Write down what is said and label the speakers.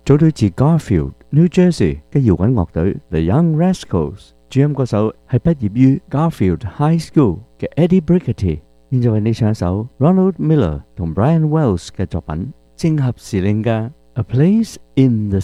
Speaker 1: 組隊自 Garfield、New Jersey 嘅搖滾樂隊 The Young Rascals， 主音歌手係畢業於 Garfield High School 嘅 Eddie Brigety。現在為你唱一首 Ronald Miller 同 Brian Wells 嘅作品，正合時令嘅 A Place in the